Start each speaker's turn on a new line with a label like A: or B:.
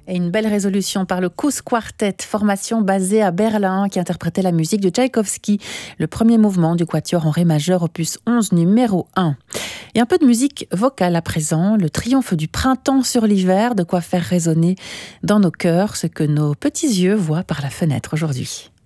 A: Et une belle résolution par le Kuss Quartet, formation basée à Berlin, qui interprétait la musique de Tchaïkovski, le premier mouvement du quatuor en ré majeur, opus 11, numéro 1. Et un peu de musique vocale à présent, le triomphe du printemps sur l'hiver, de quoi faire résonner dans nos cœurs ce que nos petits yeux voient par la fenêtre aujourd'hui.